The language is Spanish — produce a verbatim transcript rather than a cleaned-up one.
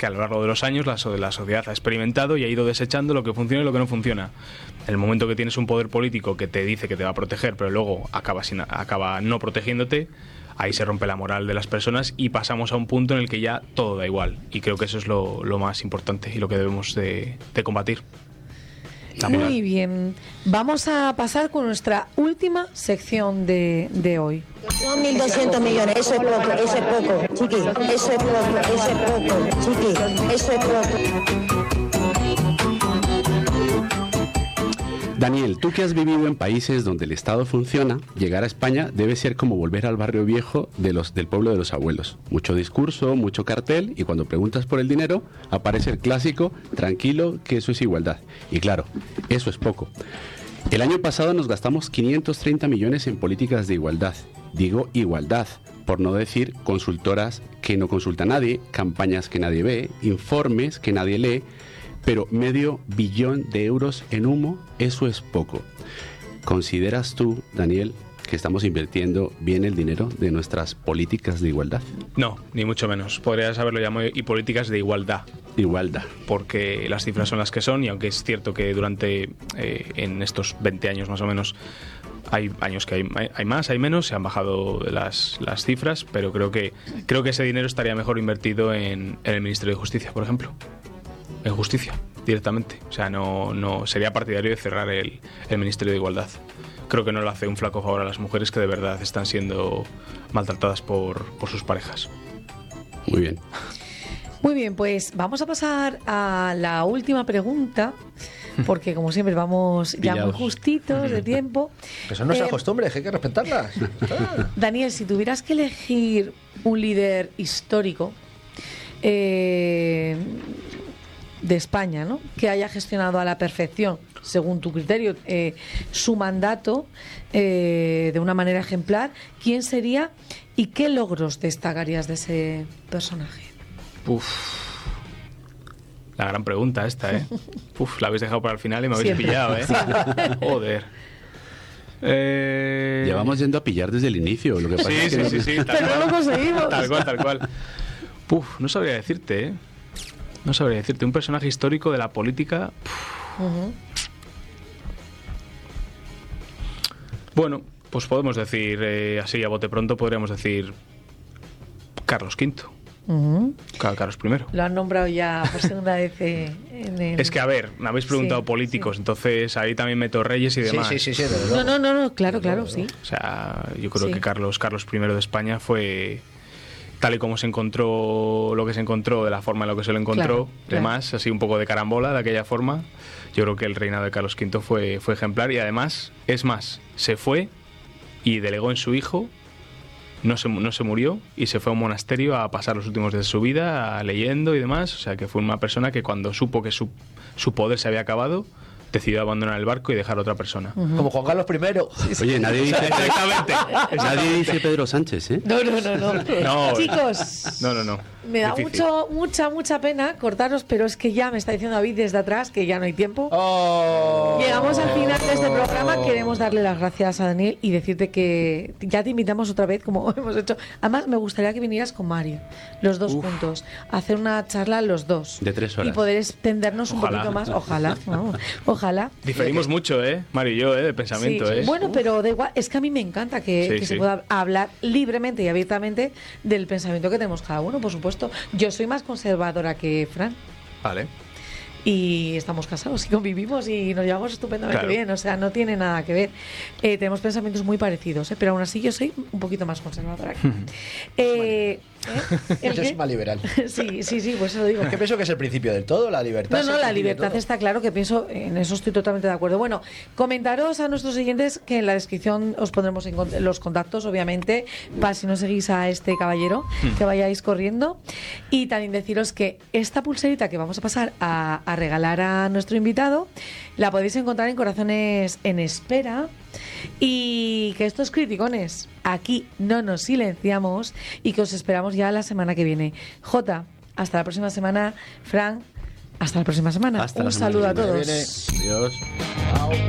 que a lo largo de los años la, so- la sociedad ha experimentado y ha ido desechando lo que funciona y lo que no funciona. En el momento que tienes un poder político que te dice que te va a proteger, pero luego acaba, sin, acaba no protegiéndote, ahí se rompe la moral de las personas y pasamos a un punto en el que ya todo da igual. Y creo que eso es lo, lo más importante y lo que debemos de, de combatir. La moral. Muy bien. Vamos a pasar con nuestra última sección de, de hoy. Son mil doscientos millones, eso es poco, eso es poco, chiqui, eso es poco, eso es poco, chiqui, eso es poco. Daniel, tú que has vivido en países donde el Estado funciona, llegar a España debe ser como volver al barrio viejo de los, del pueblo de los abuelos. Mucho discurso, mucho cartel, y cuando preguntas por el dinero, aparece el clásico, tranquilo, que eso es igualdad. Y claro, eso es poco. El año pasado nos gastamos quinientos treinta millones en políticas de igualdad. Digo igualdad, por no decir consultoras que no consulta nadie, campañas que nadie ve, informes que nadie lee, pero medio billón de euros en humo, eso es poco. ¿Consideras tú, Daniel, que estamos invirtiendo bien el dinero de nuestras políticas de igualdad? No, ni mucho menos. Podrías haberlo llamado y políticas de igualdad. Igualdad. Porque las cifras son las que son y aunque es cierto que durante, eh, en estos veinte años más o menos, hay años que hay, hay más, hay menos, se han bajado las, las cifras, pero creo que, creo que ese dinero estaría mejor invertido en, en el Ministerio de Justicia, por ejemplo. En justicia, directamente. O sea, no, no sería partidario de cerrar el, el Ministerio de Igualdad. Creo que no le hace un flaco favor a las mujeres que de verdad están siendo maltratadas por, por sus parejas. Muy bien. Muy bien, pues vamos a pasar a la última pregunta, porque como siempre vamos ya muy justitos de tiempo. Que son nuestras Eh, costumbres, que hay que respetarlas. Ah. Daniel, si tuvieras que elegir un líder histórico eh, de España, ¿no?, que haya gestionado a la perfección, según tu criterio, eh, su mandato eh, de una manera ejemplar, ¿quién sería y qué logros destacarías de ese personaje? Uf. La gran pregunta esta, ¿eh? Uf, la habéis dejado para el final y me habéis Siempre. pillado, ¿eh? Joder. Eh... Llevamos yendo a pillar desde el inicio. Lo que pasa Sí, es que sí, sí, sí. Tal Pero cual. no lo conseguimos. Tal cual, tal cual. Uf, no sabría decirte, ¿eh? No sabría decirte. Un personaje histórico de la política. Uh-huh. Bueno, pues podemos decir, eh, así a bote pronto, podríamos decir Carlos Quinto. Uh-huh. Car- Carlos primero. Lo han nombrado ya por segunda vez eh, en el... Es que, a ver, me habéis preguntado Sí, políticos, sí. entonces ahí también meto reyes y Sí, demás. sí, sí, sí, desde No, luego. no, no, no, claro, claro, sí. O sea, yo creo Sí. que Carlos, Carlos primero de España fue tal y como se encontró lo que se encontró, de la forma en la que se lo encontró, Claro, claro. demás, así un poco de carambola, de aquella forma. Yo creo que el reinado de Carlos Quinto fue, fue ejemplar y además, es más, se fue y delegó en su hijo, no se, no se murió y se fue a un monasterio a pasar los últimos días de su vida a- leyendo y demás. O sea, que fue una persona que cuando supo que su, su poder se había acabado, decidió abandonar el barco y dejar a otra persona. Como Juan Carlos primero. Oye, nadie dice, Exactamente. nadie dice Pedro Sánchez, ¿eh? No, no, no, no. No. Chicos, No, no, no. me da Difícil. mucho, mucha, mucha pena cortaros, pero es que ya me está diciendo David desde atrás que ya no hay tiempo. Oh. Llegamos al final de este programa. Queremos darle las gracias a Daniel y decirte que ya te invitamos otra vez, como hemos hecho. Además, me gustaría que vinieras con Mario, los dos Uf. juntos, a hacer una charla los dos. De tres horas. Y poder extendernos un Ojalá. poquito más. Ojalá, vamos, ojalá. Diferimos mucho, ¿eh? Mario y yo, ¿eh? De pensamiento, Sí, ¿eh? bueno, pero da igual, es que a mí me encanta que, Sí, que se sí. pueda hablar libremente y abiertamente del pensamiento que tenemos cada uno, por supuesto. Yo soy más conservadora que Fran Vale. y estamos casados y convivimos y nos llevamos estupendamente Claro. bien, o sea, no tiene nada que ver. Eh, tenemos pensamientos muy parecidos, ¿eh? Pero aún así yo soy un poquito más conservadora. que- eh, ¿eh? ¿El Yo soy qué? más liberal. Sí, sí, sí, pues eso lo digo. Que pienso que es el principio del todo, la libertad. No, es no, el la principio de libertad todo. está claro, que pienso, en eso estoy totalmente de acuerdo. Bueno, comentaros a nuestros oyentes que en la descripción os pondremos en con- los contactos, obviamente, para si no seguís a este caballero, que vayáis corriendo. Y también deciros que esta pulserita que vamos a pasar a, a regalar a nuestro invitado, la podéis encontrar en Corazones en Espera. Y que estos criticones aquí no nos silenciamos y que os esperamos ya la semana que viene. Jota, hasta la próxima semana. Fran, hasta la próxima semana. Hasta Un la semana saludo a que todos. Viene. Adiós. Chao.